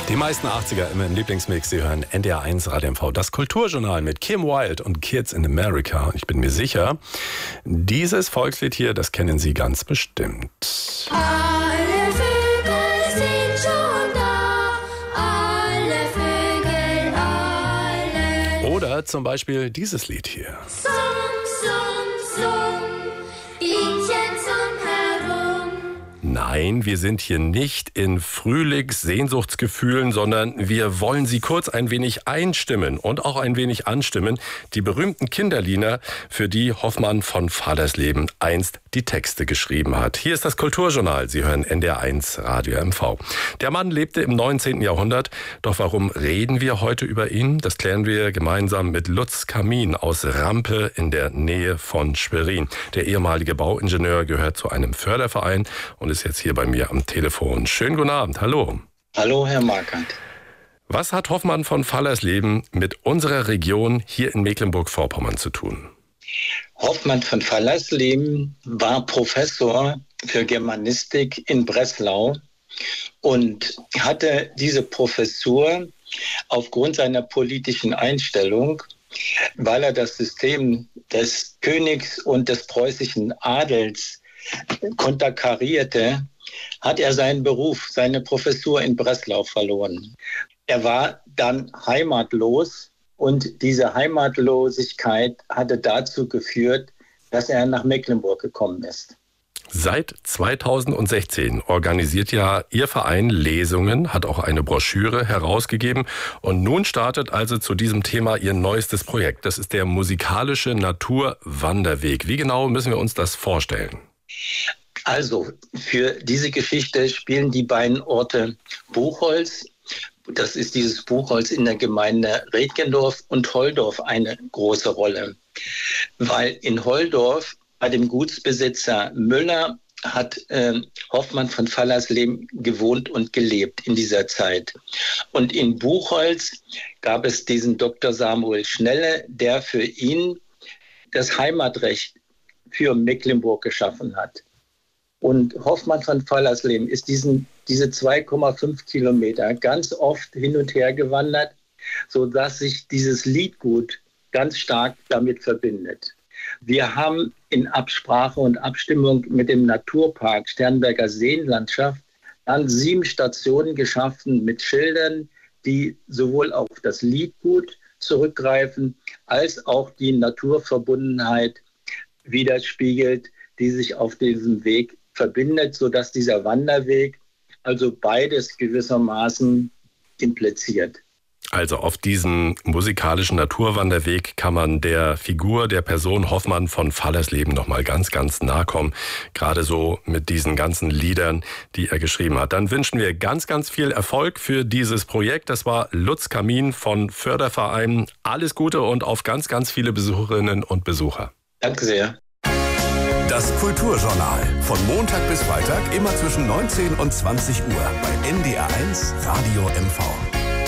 Die meisten 80er immer im Lieblingsmix. Sie hören NDR 1 Radio MV, das Kulturjournal mit Kim Wilde und Kids in America. Und ich bin mir sicher, dieses Volkslied hier, das kennen Sie ganz bestimmt. Alle Vögel sind schon da, alle Vögel, alle. Oder zum Beispiel dieses Lied hier. Summ, summ, summ, Bienchen summ herum. Nein, wir sind hier nicht in Frühlings-Sehnsuchtsgefühlen, sondern wir wollen Sie kurz ein wenig einstimmen und auch ein wenig anstimmen. Die berühmten Kinderlieder, für die Hoffmann von Fallersleben einst die Texte geschrieben hat. Hier ist das Kulturjournal. Sie hören NDR 1 Radio MV. Der Mann lebte im 19. Jahrhundert. Doch warum reden wir heute über ihn? Das klären wir gemeinsam mit Lutz Kamin aus Rampe in der Nähe von Schwerin. Der ehemalige Bauingenieur gehört zu einem Förderverein und ist jetzt hier bei mir am Telefon. Schönen guten Abend. Hallo. Hallo, Herr Markant. Was hat Hoffmann von Fallersleben mit unserer Region hier in Mecklenburg-Vorpommern zu tun? Hoffmann von Fallersleben war Professor für Germanistik in Breslau und hatte diese Professur aufgrund seiner politischen Einstellung, weil er das System des Königs und des preußischen Adels konterkarierte, hat er seinen Beruf, seine Professur in Breslau verloren. Er war dann heimatlos und diese Heimatlosigkeit hatte dazu geführt, dass er nach Mecklenburg gekommen ist. Seit 2016 organisiert ja Ihr Verein Lesungen, hat auch eine Broschüre herausgegeben und nun startet also zu diesem Thema Ihr neuestes Projekt. Das ist der musikalische Naturwanderweg. Wie genau müssen wir uns das vorstellen? Also, für diese Geschichte spielen die beiden Orte Buchholz, das ist dieses Buchholz in der Gemeinde Retkendorf, und Holdorf eine große Rolle. Weil in Holdorf bei dem Gutsbesitzer Müller hat Hoffmann von Fallersleben gewohnt und gelebt in dieser Zeit. Und in Buchholz gab es diesen Dr. Samuel Schnelle, der für ihn das Heimatrecht für Mecklenburg geschaffen hat. Und Hoffmann von Fallersleben ist diese 2,5 Kilometer ganz oft hin und her gewandert, sodass sich dieses Liedgut ganz stark damit verbindet. Wir haben in Absprache und Abstimmung mit dem Naturpark Sternberger Seenlandschaft dann 7 Stationen geschaffen mit Schildern, die sowohl auf das Liedgut zurückgreifen, als auch die Naturverbundenheit widerspiegelt, die sich auf diesem Weg verbindet, sodass dieser Wanderweg also beides gewissermaßen impliziert. Also auf diesem musikalischen Naturwanderweg kann man der Figur, der Person Hoffmann von Fallersleben nochmal ganz, ganz nahe kommen. Gerade so mit diesen ganzen Liedern, die er geschrieben hat. Dann wünschen wir ganz, ganz viel Erfolg für dieses Projekt. Das war Lutz Kamin von Förderverein. Alles Gute und auf ganz, ganz viele Besucherinnen und Besucher. Danke sehr. Das Kulturjournal. Von Montag bis Freitag immer zwischen 19 und 20 Uhr bei NDR 1 Radio MV.